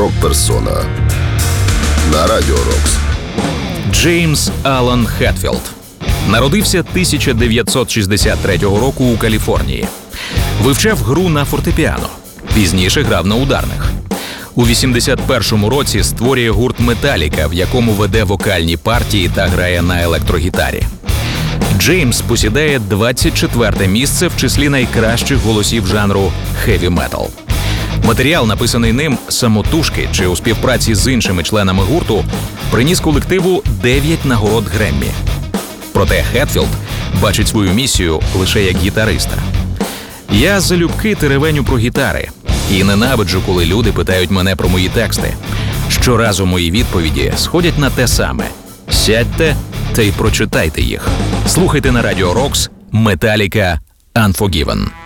рок-персона на Радіо Рокс. Джеймс Алан Хетфілд народився 1963 року у Каліфорнії. Вивчав гру на фортепіано. Пізніше грав на ударних. У 81-му році створює гурт «Металіка», в якому веде вокальні партії та грає на електрогітарі. Джеймс посідає 24-те місце в числі найкращих голосів жанру хеві-метал. Матеріал, написаний ним самотужки чи у співпраці з іншими членами гурту, приніс колективу 9 нагород Греммі. Проте Хетфілд бачить свою місію лише як гітариста. «Я залюбки теревеню про гітари і ненавиджу, коли люди питають мене про мої тексти. Щоразу мої відповіді сходять на те саме. Сядьте та й прочитайте їх». Слухайте на Радіо Рокс «Металіка Unforgiven».